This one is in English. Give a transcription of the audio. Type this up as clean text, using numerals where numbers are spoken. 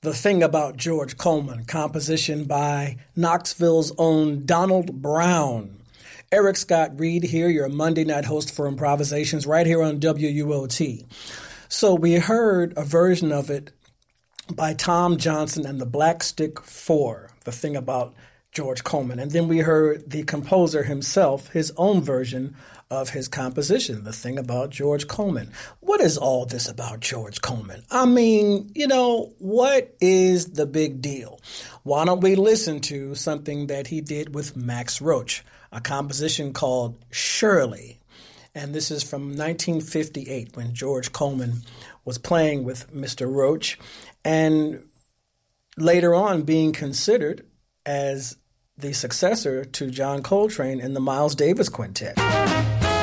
The Thing About George Coleman, composition by Knoxville's own Donald Brown. Eric Scott Reed here, your Monday night host for Improvisations, right here on WUOT. So we heard a version of it by Tom Johnson and the Black Stick Four, The Thing About George Coleman. And then we heard the composer himself, his own version of his composition, The Thing About George Coleman. What is all this about George Coleman? I mean, what is the big deal? Why don't we listen to something that he did with Max Roach, a composition called Shirley. And this is from 1958 when George Coleman was playing with Mr. Roach and later on being considered as the successor to John Coltrane in the Miles Davis Quintet.